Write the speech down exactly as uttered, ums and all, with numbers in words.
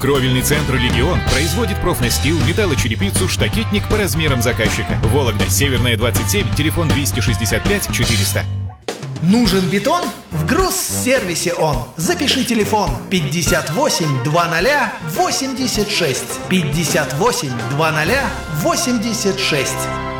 Кровельный центр «Легион» производит профнастил, металлочерепицу, штакетник по размерам заказчика. Вологда, Северная, двадцать семь, телефон двести шестьдесят пять четыреста. Нужен бетон? В Грузсервисе он. Запиши телефон пятьдесят восемь двадцать восемьдесят шесть. пятьдесят восемь двадцать восемьдесят шесть.